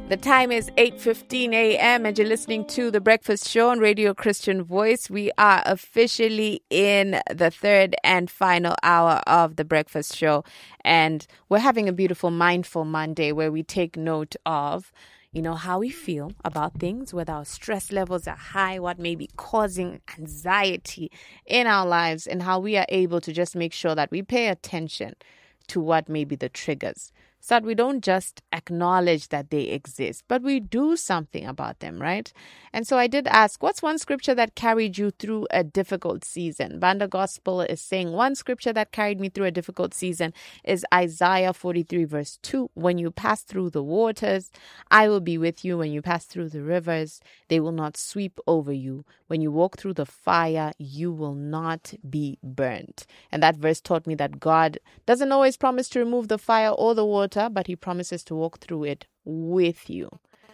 The time is 8:15 a.m. and you're listening to The Breakfast Show on Radio Christian Voice. We are officially in the third and final hour of The Breakfast Show. And we're having a beautiful Mindful Monday where we take note of, how we feel about things, whether our stress levels are high, what may be causing anxiety in our lives, and how we are able to just make sure that we pay attention to what may be the triggers, so that we don't just acknowledge that they exist, but we do something about them, right? And so I did ask, what's one scripture that carried you through a difficult season? Banda Gospel is saying one scripture that carried me through a difficult season is Isaiah 43 verse 2. When you pass through the waters, I will be with you. When you pass through the rivers, they will not sweep over you. When you walk through the fire, you will not be burnt. And that verse taught me that God doesn't always promise to remove the fire or the water, but he promises to walk through it with you.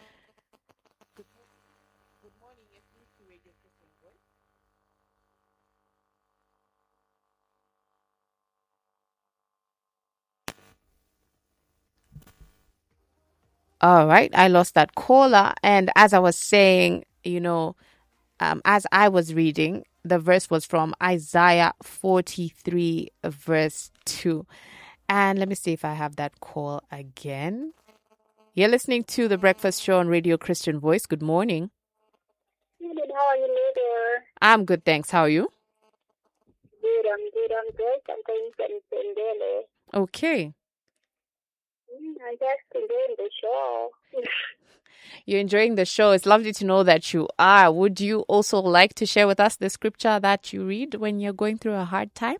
All right, I lost that caller. And as I was saying, as I was reading, the verse was from Isaiah 43 verse 2. And let me see if I have that call again. You're listening to The Breakfast Show on Radio Christian Voice. Good morning. Good. How are you, later? I'm good, thanks. How are you? Good. I'm great. I'm thanking Pendele. Okay. I'm just enjoying the show. You're enjoying the show. It's lovely to know that you are. Would you also like to share with us the scripture that you read when you're going through a hard time?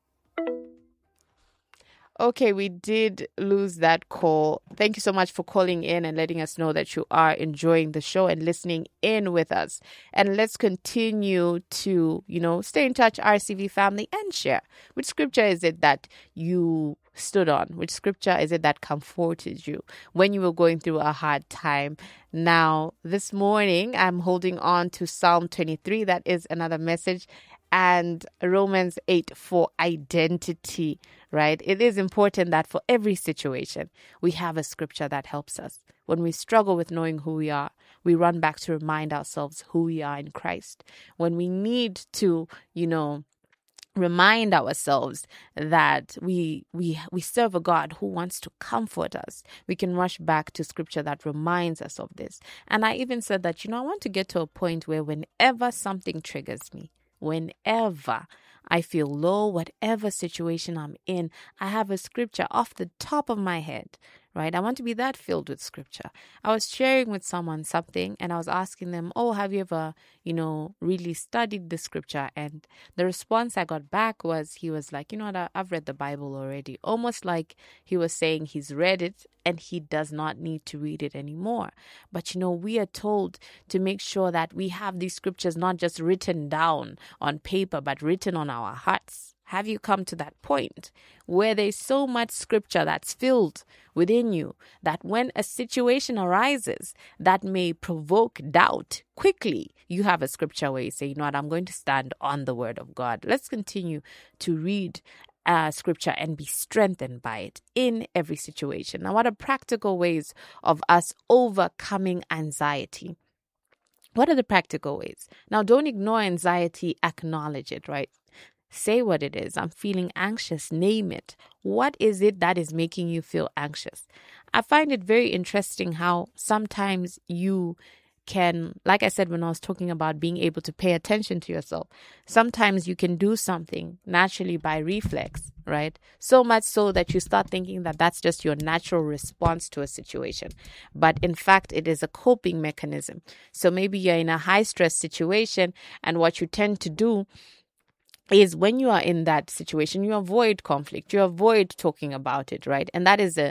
Okay, we did lose that call. Thank you so much for calling in and letting us know that you are enjoying the show and listening in with us. And let's continue to, stay in touch, RCV family, and share. Which scripture is it that you stood on? Which scripture is it that comforted you when you were going through a hard time? Now, this morning, I'm holding on to Psalm 23. That is another message. And Romans 8 for identity, right? It is important that for every situation, we have a scripture that helps us. When we struggle with knowing who we are, we run back to remind ourselves who we are in Christ. When we need to, remind ourselves that we serve a God who wants to comfort us, we can rush back to scripture that reminds us of this. And I even said that, I want to get to a point where whenever something triggers me, whenever I feel low, whatever situation I'm in, I have a scripture off the top of my head, right? I want to be that filled with scripture. I was sharing with someone something and I was asking them, have you ever, really studied the scripture? And the response I got back was, he was like, I've read the Bible already. Almost like he was saying he's read it and he does not need to read it anymore. But, we are told to make sure that we have these scriptures not just written down on paper, but written on our hearts. Have you come to that point where there's so much scripture that's filled within you that when a situation arises that may provoke doubt, quickly you have a scripture where you say, I'm going to stand on the word of God. Let's continue to read scripture and be strengthened by it in every situation. Now, what are practical ways of us overcoming anxiety? What are the practical ways? Now, don't ignore anxiety, acknowledge it, right? Say what it is. I'm feeling anxious. Name it. What is it that is making you feel anxious? I find it very interesting how sometimes you can, like I said when I was talking about being able to pay attention to yourself, sometimes you can do something naturally by reflex, right? So much so that you start thinking that that's just your natural response to a situation. But in fact, it is a coping mechanism. So maybe you're in a high stress situation and what you tend to do is when you are in that situation, you avoid conflict, you avoid talking about it, right? And that is a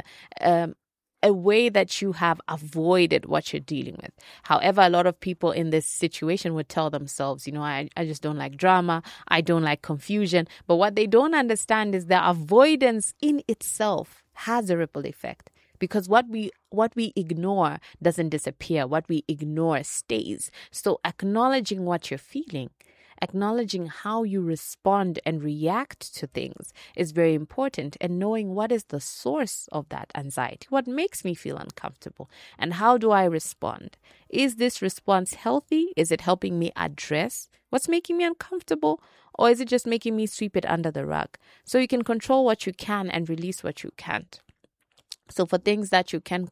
way that you have avoided what you're dealing with. However, a lot of people in this situation would tell themselves, I just don't like drama, I don't like confusion. But what they don't understand is that avoidance in itself has a ripple effect. Because what we ignore doesn't disappear. What we ignore stays. So acknowledging what you're feeling, Acknowledging how you respond and react to things is very important, and knowing what is the source of that anxiety, what makes me feel uncomfortable, and how do I respond? Is this response healthy? Is it helping me address what's making me uncomfortable? Or is it just making me sweep it under the rug? So you can control what you can and release what you can't. So for things that you can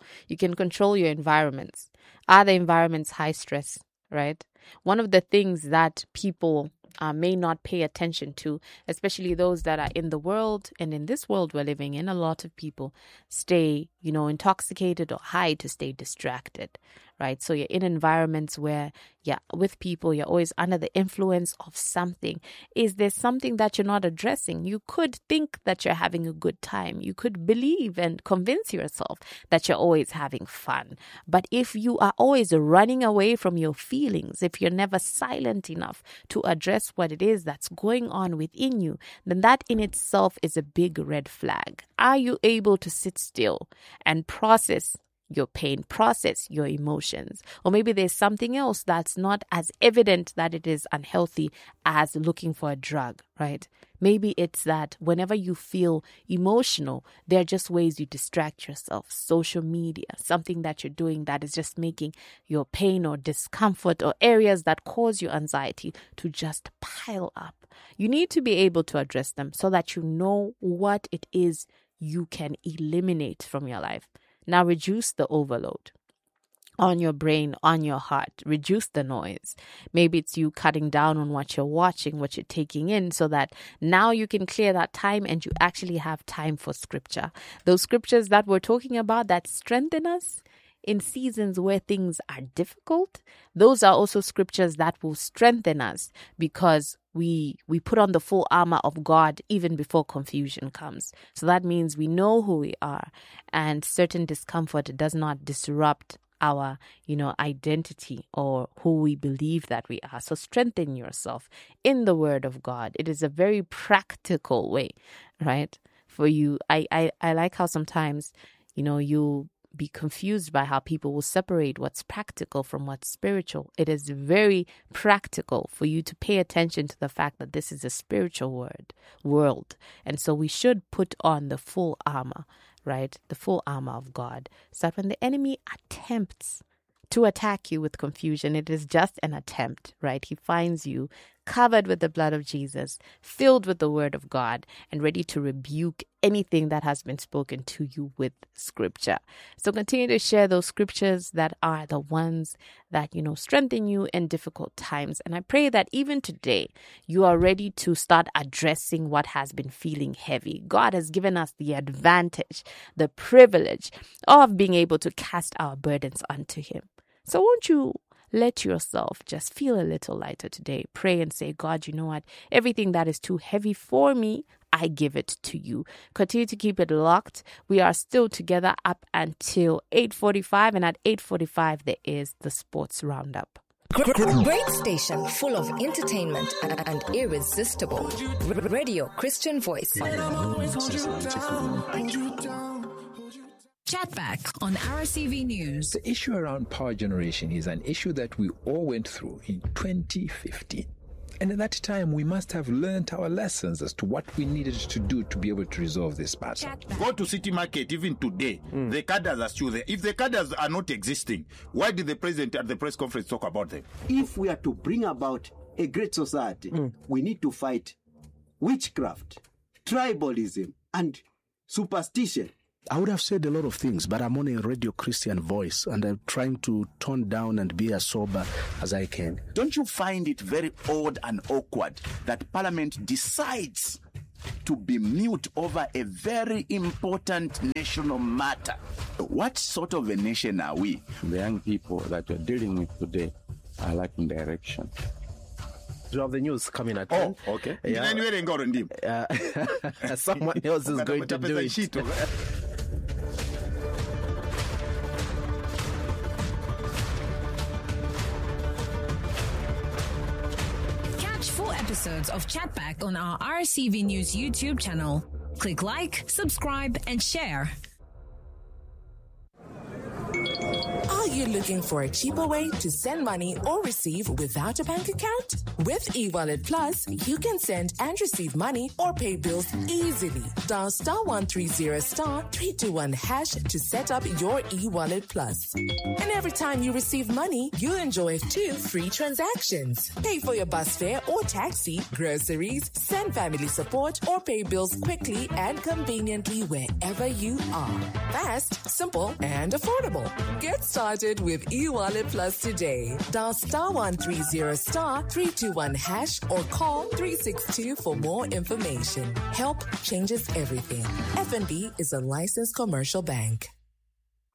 control your environments. Are the environments high stress, right? One of the things that people may not pay attention to, especially those that are in the world and in this world we're living in, a lot of people stay, intoxicated or high to stay distracted, right? So you're in environments where with people, you're always under the influence of something. Is there something that you're not addressing? You could think that you're having a good time. You could believe and convince yourself that you're always having fun. But if you are always running away from your feelings, if you're never silent enough to address what it is that's going on within you, then that in itself is a big red flag. Are you able to sit still and process your pain, process your emotions? Or maybe there's something else that's not as evident that it is unhealthy as looking for a drug, right? Maybe it's that whenever you feel emotional, there are just ways you distract yourself. Social media, something that you're doing that is just making your pain or discomfort or areas that cause you anxiety to just pile up. You need to be able to address them so that you know what it is you can eliminate from your life. Now reduce the overload on your brain, on your heart. Reduce the noise. Maybe it's you cutting down on what you're watching, what you're taking in, so that now you can clear that time and you actually have time for scripture. Those scriptures that we're talking about that strengthen us in seasons where things are difficult, those are also scriptures that will strengthen us because we put on the full armor of God even before confusion comes. So that means we know who we are, and certain discomfort does not disrupt our, identity or who we believe that we are. So strengthen yourself in the Word of God. It is a very practical way, right? For you, I like how sometimes, you'll be confused by how people will separate what's practical from what's spiritual. It is very practical for you to pay attention to the fact that this is a spiritual world. And so we should put on the full armor, right? The full armor of God, so that when the enemy attempts to attack you with confusion, it is just an attempt, right? He finds you covered with the blood of Jesus, filled with the word of God, and ready to rebuke anything that has been spoken to you with scripture. So continue to share those scriptures that are the ones that, strengthen you in difficult times. And I pray that even today, you are ready to start addressing what has been feeling heavy. God has given us the advantage, the privilege of being able to cast our burdens unto him. So won't you let yourself just feel a little lighter today. Pray and say, God, you know what? Everything that is too heavy for me, I give it to you. Continue to keep it locked. We are still together up until 8:45, and at 8:45 there is the sports roundup. Great station full of entertainment and irresistible. Radio Christian Voice. Chat back on RCV News. The issue around power generation is an issue that we all went through in 2015. And at that time, we must have learned our lessons as to what we needed to do to be able to resolve this matter. Go to City Market even today. The cadres are still there. If the cadres are not existing, why did the president at the press conference talk about them? If we are to bring about a great society, we need to fight witchcraft, tribalism, and superstition. I would have said a lot of things, but I'm on a Radio Christian Voice, and I'm trying to tone down and be as sober as I can. Don't you find it very odd and awkward that Parliament decides to be mute over a very important national matter? What sort of a nation are we? The young people that we're dealing with today are lacking direction. You have the news coming at 10. Oh, okay. Yeah. Someone else is going to do it. Catch full episodes of Chatback on our RCV News YouTube channel. Click like, subscribe, and share. Are you you looking for a cheaper way to send money or receive without a bank account? With eWallet Plus, you can send and receive money or pay bills easily. Dial *130*321# to set up your eWallet Plus. And every time you receive money, you enjoy 2 free transactions. Pay for your bus fare or taxi, groceries, send family support, or pay bills quickly and conveniently wherever you are. Fast, simple, and affordable. Get started with eWallet Plus today. Dial *130*321# or call 362 for more information. Help changes everything. FNB is a licensed commercial bank.